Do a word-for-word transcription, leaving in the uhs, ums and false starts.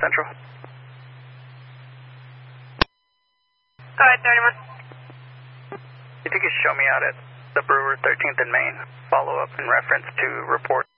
Central. Go ahead, thirty-one. If you could show me out at the Brewer thirteenth and Main, follow up in reference to report